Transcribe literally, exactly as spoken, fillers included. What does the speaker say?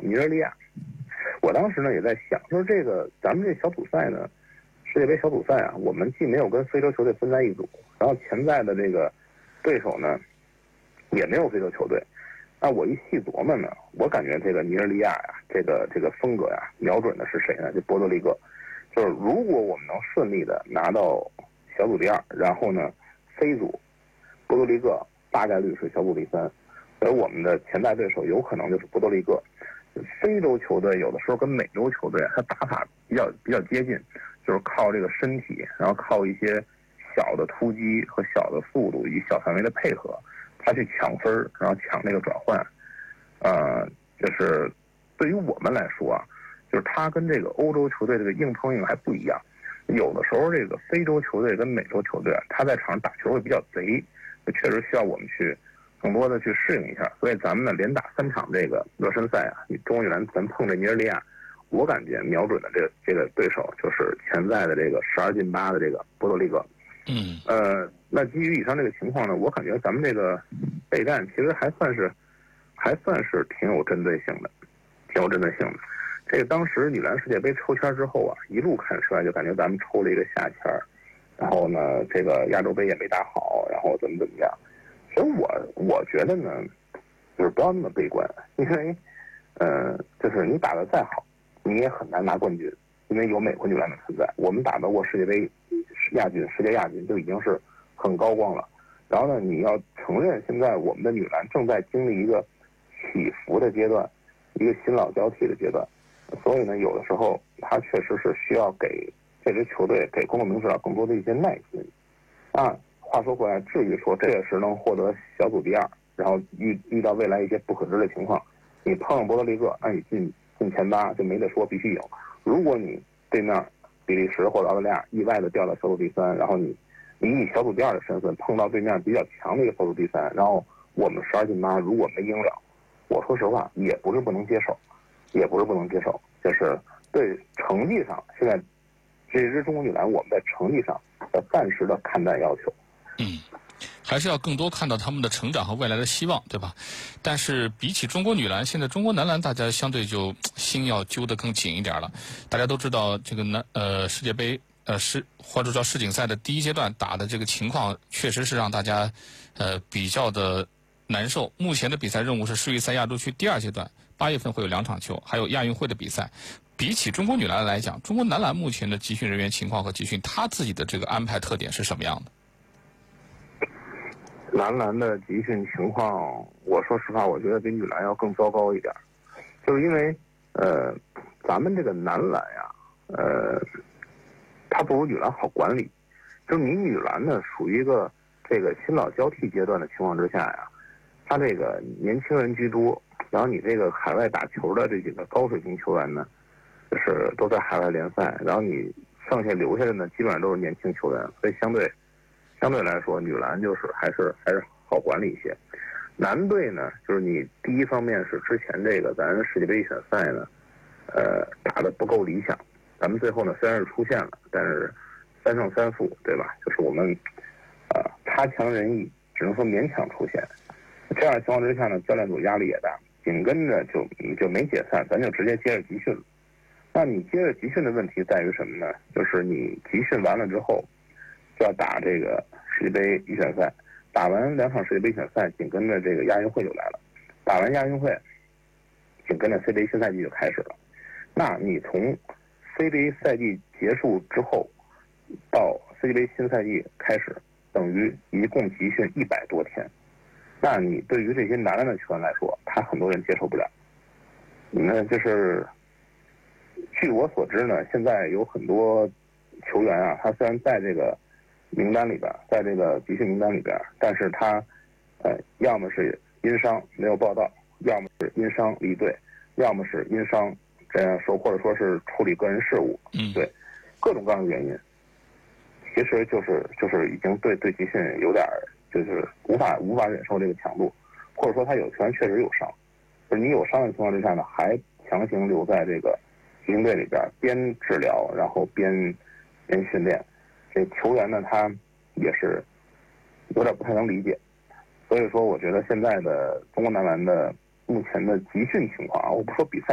尼日利亚。我当时呢也在想，就是这个咱们这小组赛呢，世界杯小组赛啊，我们既没有跟非洲球队分在一组，然后潜在的这个对手呢也没有非洲球队。那我一细琢磨呢，我感觉这个尼日利亚呀，这个这个风格呀，瞄准的是谁呢？就波多黎各。就是如果我们能顺利的拿到小组第二，然后呢，非组波多黎各大概率是小组第三，而我们的潜在对手有可能就是波多黎各。非洲球队有的时候跟美洲球队，他打法比较比较接近，就是靠这个身体，然后靠一些小的突击和小的速度以及小范围的配合。他去抢分，然后抢那个转换，呃，就是对于我们来说啊，就是他跟这个欧洲球队这个硬碰硬还不一样。有的时候这个非洲球队跟美洲球队，他在场上打球会比较贼，确实需要我们去更多的去适应一下。所以咱们呢连打三场这个热身赛啊，你中国女篮咱碰着尼日利亚，我感觉瞄准的这个这个对手就是潜在的这个十二进八的这个波多黎各。 嗯， 呃，那基于以上这个情况呢，我感觉咱们这个备战其实还算是，还算是挺有针对性的，挺有针对性的。这个当时女篮世界杯抽签之后啊，一路看衰，就感觉咱们抽了一个下签，然后呢，这个亚洲杯也没打好，然后怎么怎么样。其实我我觉得呢，就是不要那么悲观，因为，呃，就是你打得再好，你也很难拿冠军，因为有美国女篮的存在。我们打到过世界杯亚军、世界亚军就已经是很高光了。然后呢，你要承认现在我们的女篮正在经历一个起伏的阶段，一个新老交替的阶段。所以呢，有的时候他确实是需要给这支球队、给公众名指导更多的一些耐心。啊，话说回来，至于说这也是能获得小组第二，然后遇遇到未来一些不可知的情况，你碰上波多黎各，那你进进前八就没得说，必须赢。如果你对面比利时或者澳大利亚意外的掉到小组第三，然后你你以小组第二的身份碰到对面比较强的一个小组第三，然后我们十二进八如果没赢了，我说实话也不是不能接受，也不是不能接受，就是对成绩上，现在这支中国女篮我们在成绩上要暂时的看淡要求。 嗯，还是要更多看到他们的成长和未来的希望，对吧？但是比起中国女篮，现在中国男篮大家相对就心要揪得更紧一点了。大家都知道这个男呃世界杯呃世或者叫世锦赛的第一阶段打的这个情况，确实是让大家呃比较的难受。目前的比赛任务是世预赛亚洲区第二阶段，八月份会有两场球，还有亚运会的比赛。比起中国女篮来讲，中国男篮目前的集训人员情况和集训，他自己的这个安排特点是什么样的？ 男篮的集训情况，我说实话，我觉得比女篮要更糟糕一点，就是因为，呃，咱们这个男篮呀，呃，它不如女篮好管理。就是你女篮呢，属于一个这个新老交替阶段的情况之下呀，它这个年轻人居多，然后你这个海外打球的这几个高水平球员呢，就是都在海外联赛，然后你剩下留下的呢，基本上都是年轻球员，所以相对。相对来说，女篮就是还是还是好管理一些。男队呢，就是你第一方面是之前这个咱世界杯预选赛呢，呃，打得不够理想。咱们最后呢虽然是出现了，但是三胜三负，对吧？就是我们呃差强人意，只能说勉强出现。这样的情况之下呢，教练组压力也大，紧跟着就就没解散，咱就直接接着集训了。那你接着集训的问题在于什么呢？就是你集训完了之后，就要打这个世界杯预选赛，打完两场世界杯预选赛，紧跟着这个亚运会就来了。打完亚运会，紧跟着 C B A 新赛季就开始了。那你从 C B A 赛季结束之后到 C B A 新赛季开始，等于一共集训一百多天。那你对于这些男篮的球员来说，他很多人接受不了。那就是据我所知呢，现在有很多球员啊，他虽然在这个名单里边，在这个集训名单里边，但是他，呃，要么是因伤没有报到，要么是因伤离队，要么是因伤这样说，或者说是处理个人事务， 嗯， 对，各种各样的原因，其实就是就是已经对对集训有点就是无法无法忍受这个强度，或者说他有球员确实有伤，就是你有伤的情况之下呢，还强行留在这个集训队里边，边治疗然后边边训练。这球员呢，他也是有点不太能理解，所以说，我觉得现在的中国男篮的目前的集训情况啊，我不说比赛